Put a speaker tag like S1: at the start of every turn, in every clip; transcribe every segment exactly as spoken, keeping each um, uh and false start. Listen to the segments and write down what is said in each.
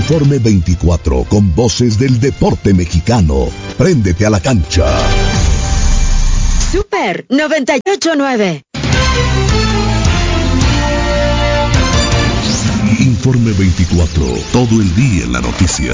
S1: Informe veinticuatro, con voces del deporte mexicano. Préndete a la cancha.
S2: Super noventa y ocho nueve.
S1: Informe veinticuatro, todo el día en la noticia.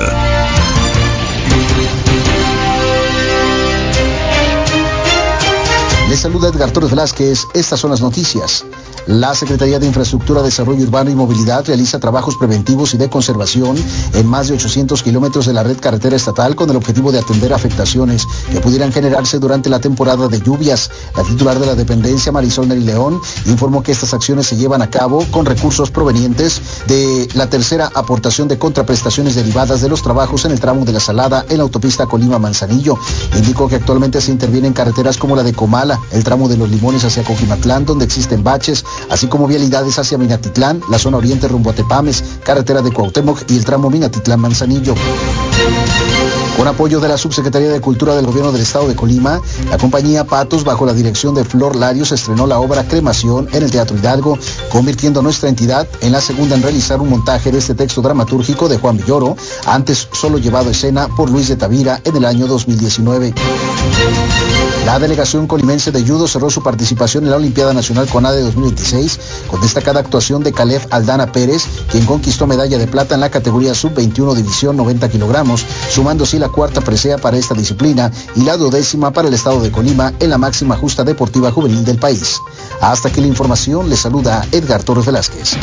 S3: Les saluda Edgar Torres Velázquez. Estas son las noticias. La Secretaría de Infraestructura, Desarrollo Urbano y Movilidad realiza trabajos preventivos y de conservación en más de ochocientos kilómetros de la red carretera estatal con el objetivo de atender afectaciones que pudieran generarse durante la temporada de lluvias. La titular de la dependencia, Marisol Neri León, informó que estas acciones se llevan a cabo con recursos provenientes de la tercera aportación de contraprestaciones derivadas de los trabajos en el tramo de La Salada en la autopista Colima-Manzanillo. Indicó que actualmente se interviene en carreteras como la de Comala, el tramo de Los Limones hacia Coquimatlán, donde existen baches, así como vialidades hacia Minatitlán, la zona oriente rumbo a Tepames, carretera de Cuauhtémoc y el tramo Minatitlán-Manzanillo. Con apoyo de la Subsecretaría de Cultura del Gobierno del Estado de Colima, la compañía Patos, bajo la dirección de Flor Larios, estrenó la obra Cremación en el Teatro Hidalgo, convirtiendo a nuestra entidad en la segunda en realizar un montaje de este texto dramatúrgico de Juan Villoro, antes solo llevado a escena por Luis de Tavira en el año dos mil diecinueve. La delegación colimense de judo cerró su participación en la Olimpiada Nacional CONADE dos mil veintiséis con destacada actuación de Caleb Aldana Pérez, quien conquistó medalla de plata en la categoría sub veintiuno división noventa kilogramos, sumando así la cuarta presea para esta disciplina y la duodécima para el estado de Colima en la máxima justa deportiva juvenil del país. Hasta aquí la información, les saluda Edgar Torres Velázquez.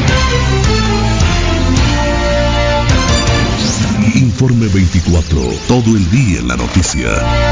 S1: Informe veinticuatro, todo el día en la noticia.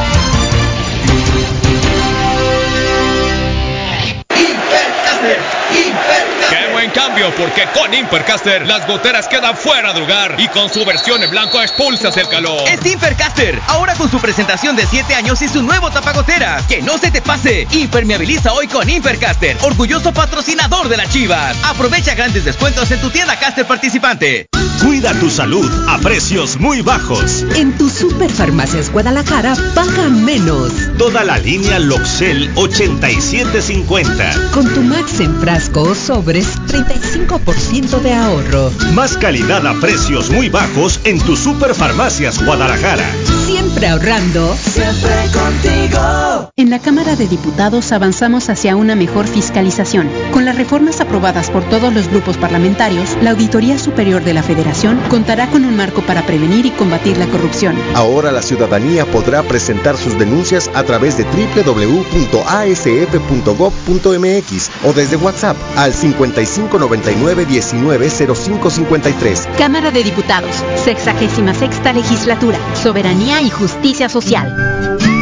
S4: ¡Qué buen cambio! Porque con Impercaster las goteras quedan fuera de lugar y con su versión en blanco expulsas el calor.
S5: Es Impercaster, ahora con su presentación de siete años y su nuevo tapagoteras. ¡Que no se te pase! Impermeabiliza hoy con Impercaster, orgulloso patrocinador de las Chivas. Aprovecha grandes descuentos en tu tienda Caster participante.
S6: Cuida tu salud a precios muy bajos.
S7: En tu Superfarmacias Guadalajara paga menos.
S6: Toda la línea Loxel ochenta y siete cincuenta.
S7: Con tu Max en frasco o sobres, treinta y cinco por ciento de ahorro.
S6: Más calidad a precios muy bajos en tu Superfarmacias Guadalajara.
S7: Siempre ahorrando.
S8: Siempre contigo.
S9: En la Cámara de Diputados avanzamos hacia una mejor fiscalización. Con las reformas aprobadas por todos los grupos parlamentarios, la Auditoría Superior de la Federación contará con un marco para prevenir y combatir la corrupción.
S10: Ahora la ciudadanía podrá presentar sus denuncias a través de doble u doble u doble u punto a s f punto gob punto m x o desde WhatsApp al cincuenta y cinco noventa y nueve diecinueve cero cinco cincuenta y tres.
S9: Cámara de Diputados, sexagésima sexta legislatura, Soberanía y Justicia Social.